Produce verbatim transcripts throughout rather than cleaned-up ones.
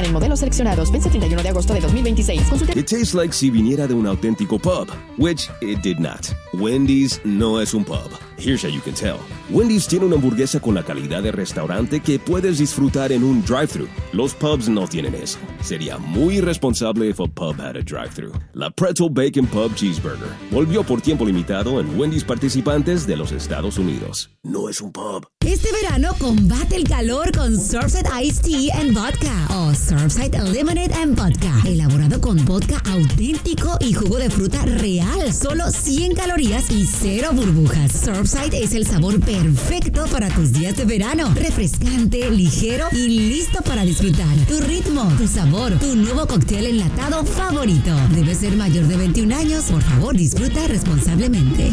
en modelos seleccionados. Vence treinta y uno de agosto de dos mil veintiséis. Consulte. It tastes like si viniera de un auténtico pub, which it did not. Wendy's no es un pub. Here's how you can tell. Wendy's tiene una hamburguesa con la calidad de restaurante que puedes disfrutar en un drive-thru. Los pubs no tienen eso. Sería muy irresponsable if a pub had a drive-thru. La Pretzel Bacon Pub Cheeseburger volvió por tiempo limitado en Wendy's participantes de los Estados Unidos. No es un pub. Este verano combate el calor con Surfside Iced Tea and Vodka o Surfside Lemonade and Vodka. Elaborado con vodka auténtico y jugo de fruta real. Solo cien calorías y cero burbujas. Surfside es el sabor perfecto para tus días de verano. Refrescante, ligero y listo para disfrutar. Tu ritmo, tu sabor, tu nuevo cóctel enlatado favorito. Debe ser mayor de veintiún años. Por favor, disfruta responsablemente.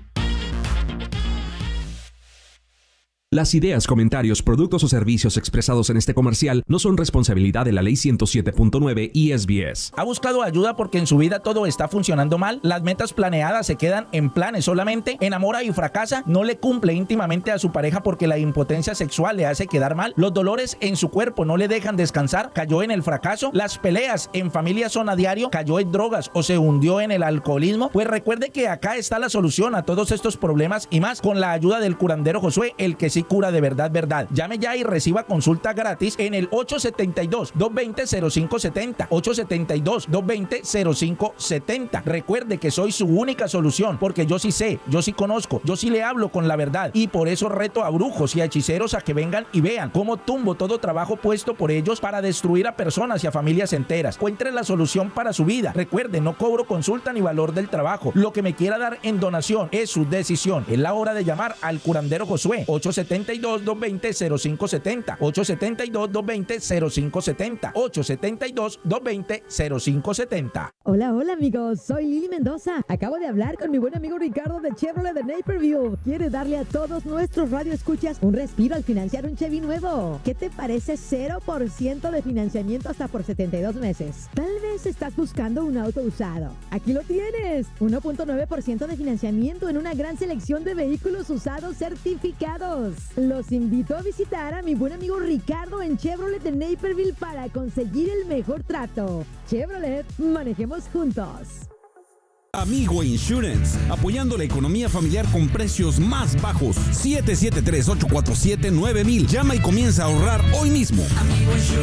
Las ideas, comentarios, productos o servicios expresados en este comercial no son responsabilidad de la Ley ciento siete punto nueve y E S B S. ¿Ha buscado ayuda porque en su vida todo está funcionando mal? Las metas planeadas se quedan en planes solamente. ¿Enamora y fracasa? ¿No le cumple íntimamente a su pareja porque la impotencia sexual le hace quedar mal? ¿Los dolores en su cuerpo no le dejan descansar? ¿Cayó en el fracaso? ¿Las peleas en familia son a diario? ¿Cayó en drogas o se hundió en el alcoholismo? Pues recuerde que acá está la solución a todos estos problemas y más con la ayuda del curandero Josué, el que sí cura de verdad, verdad. Llame ya y reciba consulta gratis en el ocho siete dos, dos dos cero, cero cinco siete cero, ocho siete dos, dos dos cero, cero cinco siete cero. Recuerde que soy su única solución, porque yo sí sé, yo sí conozco, yo sí le hablo con la verdad, y por eso reto a brujos y a hechiceros a que vengan y vean cómo tumbo todo trabajo puesto por ellos para destruir a personas y a familias enteras. Encuentre la solución para su vida. Recuerde, no cobro consulta ni valor del trabajo. Lo que me quiera dar en donación es su decisión. Es la hora de llamar al curandero Josué. ocho siete dos, dos dos cero, cero cinco siete cero, ocho siete dos, dos dos cero, cero cinco siete cero, ocho siete dos, dos dos cero, cero cinco siete cero. Hola, hola amigos, soy Lili Mendoza. Acabo de hablar con mi buen amigo Ricardo de Chevrolet de Naperville. Quiere darle a todos nuestros radioescuchas un respiro al financiar un Chevy nuevo. ¿Qué te parece cero por ciento de financiamiento hasta por setenta y dos meses? Tal vez estás buscando un auto usado. Aquí lo tienes. uno punto nueve por ciento de financiamiento en una gran selección de vehículos usados certificados. Los invito a visitar a mi buen amigo Ricardo en Chevrolet de Naperville para conseguir el mejor trato. Chevrolet, manejemos juntos. Amigo Insurance, apoyando la economía familiar con precios más bajos. siete siete tres, ocho cuatro siete, nueve mil. Llama y comienza a ahorrar hoy mismo. Amigo Insurance.